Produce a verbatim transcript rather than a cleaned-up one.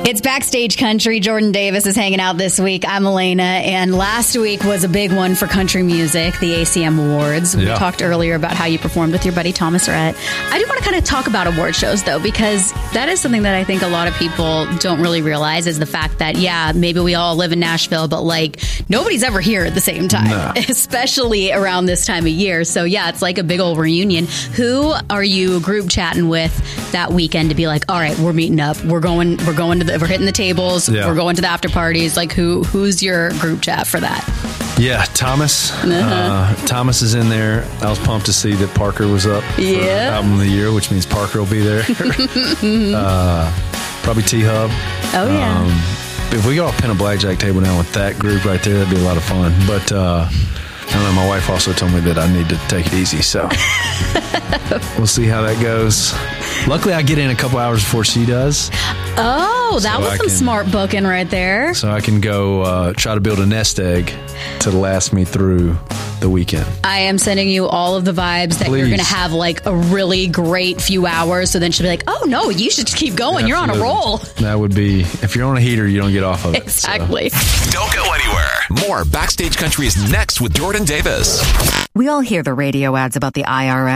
It's Backstage Country. Jordan Davis is hanging out this week. I'm Elena, and last week was a big one for country music, the A C M Awards. We yeah. talked earlier about how you performed with your buddy Thomas Rhett. I do want to kind of talk about award shows, though, because that is something that I think a lot of people don't really realize is the fact that, yeah, maybe we all live in Nashville, but like nobody's ever here at the same time, no. especially around this time of year. So yeah, it's like a big old reunion. Who are you group chatting with that weekend to be like, all right, we're meeting up, we're going, we're going to the, we're hitting the tables, yeah. we're going to the after parties? Like who, who's your group chat for that? Yeah, Thomas. Uh-huh. Uh, Thomas is in there. I was pumped to see that Parker was up for Yeah. Album of the Year, which means Parker will be there. uh, probably T-Hub. Oh, yeah. Um, if we could all pin a blackjack table down with that group right there, that'd be a lot of fun. But uh, I don't know, my wife also told me that I need to take it easy, so we'll see how that goes. Luckily, I get in a couple hours before she does. Oh, that So was I some can- smart booking right there. So I can go uh, try to build a nest egg to last me through the weekend. I am sending you all of the vibes that you're Please. going to have like a really great few hours. So then she'll be like, oh, no, you should just keep going. You're on a Absolutely. roll. That would be, if you're on a heater, you don't get off of it. so. Exactly. Don't go anywhere. More Backstage Country is next with Jordan Davis. We all hear the radio ads about the I R S.